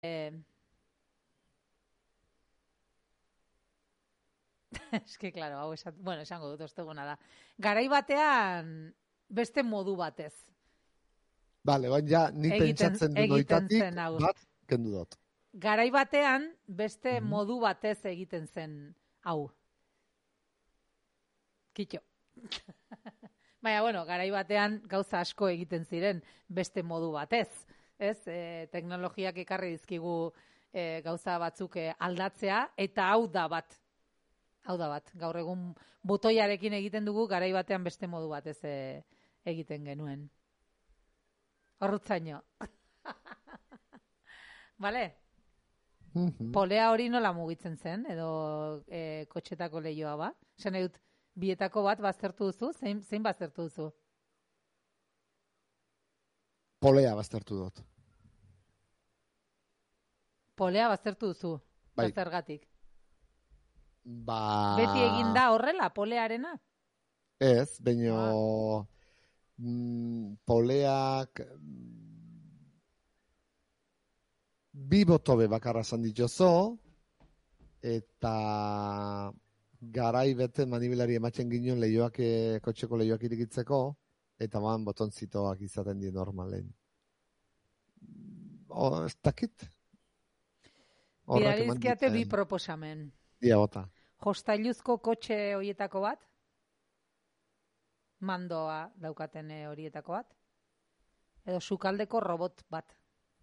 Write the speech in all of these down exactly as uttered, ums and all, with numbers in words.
Eh, es que, claro, hau esan, bueno, esango dut, osteguna da. Garai batean, beste modu batez. Bale, baina ja, nik Egiten, pentsatzen du egiten noitatik, zen hau. bat, kendu dut. Garai batean, beste Mhm. modu batez egiten zen hau. Kitxo. Baina, bueno, garai batean gauza asko egiten ziren beste modu batez. Ez, e, teknologiak ekarri dizkigu e, gauza batzuk e, aldatzea, eta hau da bat. Hau da bat. Gaur egun botoiarekin egiten dugu, garai batean beste modu batez e, egiten genuen. Horrutzaino. Bale? Mhm. Polea hori nola mugitzen zen, edo e, kotxetako lehioa ba? Esan nahi dut, bietako bat baztertu duzu, zein, zein baztertu duzu? Polea baztertu dut. Polea baztertu duzu, Bai. zergatik. Ba... Beti egin da horrela, polearena? Ez, baino... Mm, poleak... Bi botobe bakarra zan dituzo, eta garai bete manibilari ematzen ginen lehioak, e, kotxeko lehioak irikitzeko, eta ban botonzitoak izaten di normalen. O, ez dakit? Bidali dizkiate bi proposamen. Dia bota. Jostailuzko kotxe horietako bat, mandoa daukaten horietako bat, edo sukaldeko robot bat.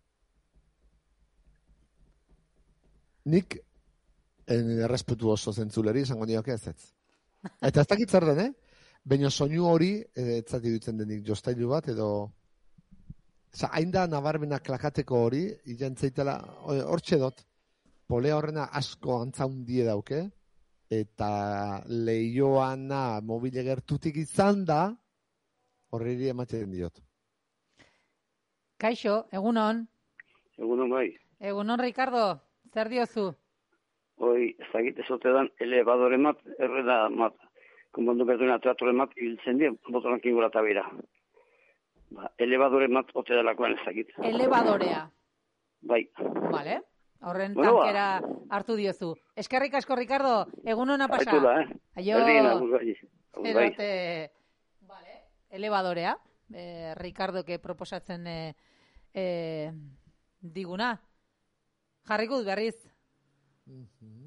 Nik errespetu oso zentzuleri esango nioke ez ez. Eta ez dakit zer den, eh? Baina soinu hori, ez zati dutzen denik jostailu bat, edo... Osa, hain da nabarmena klakateko hori, igantzaitela, hortxe dut, polea horrena asko antzaundie dauke, eta lehioana mobile gertutik izan da, horreri ematen diot. Kaixo, egunon. Egunon bai. Egunon, Ricardo. Zer diozu? Hoi, ez dakit ezote dan, elebadore mat, erreda mat, konpondu berduena teatore mat, hiltzen dien, botonak ingura tabira. Ba, elebadore mat, ote delakoan ez dakit. Elebadorea. Bai. Vale. Horren Bueno, tankera hartu diozu. Eskerrik asko, Ricardo. Egun hona pasa. Aitu da, eh? Aio. Berdin, agur bai. Agur bai. Erote... Vale. Elebadorea. Eh, Ricardo, que proposatzen eh, eh, diguna. Jarriko dut berriz. Mhm.